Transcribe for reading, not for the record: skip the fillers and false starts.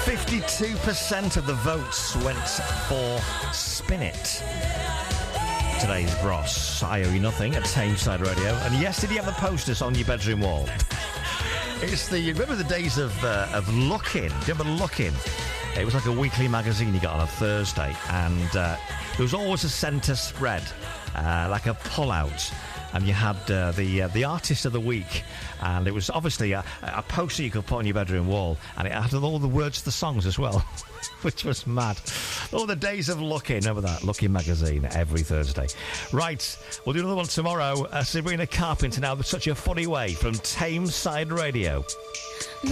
52% of the votes went for Spin It. Today's Bros, I Owe You Nothing at Tameside Radio. And yes, did you have the posters on your bedroom wall? Remember the days of Lookin'? Do you remember Lookin'? It was like a weekly magazine you got on a Thursday, and there was always a centre spread, like a pull-out, and you had the artist of the week, and it was obviously a poster you could put on your bedroom wall, and it had all the words to the songs as well, which was mad. All the days of Lookin', remember that? Lookin' magazine every Thursday. Right, we'll do another one tomorrow. Sabrina Carpenter now, with Such a Funny Way from Tameside Radio.